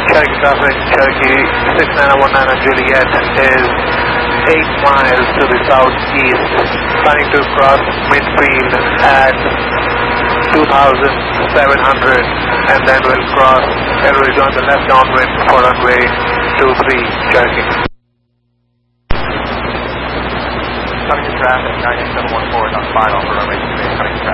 Cherokee traffic, Cherokee 6919 Juliet is 8 miles to the southeast, planning to cross midfield at 2,700 and then will cross and will join the left downwind for runway 23 Cherokee. Cherokee traffic 98714 on final for runway 23.